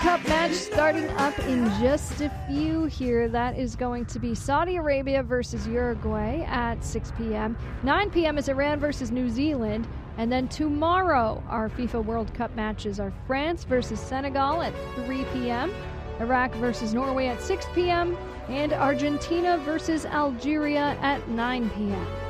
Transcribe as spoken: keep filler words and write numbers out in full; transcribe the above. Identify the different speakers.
Speaker 1: Cup match starting up in just a few here. That is going to be Saudi Arabia versus Uruguay at six p.m. nine p.m. is Iran versus New Zealand. And then tomorrow, our FIFA World Cup matches are France versus Senegal at three p.m., Iraq versus Norway at six p.m., and Argentina versus Algeria at nine p.m.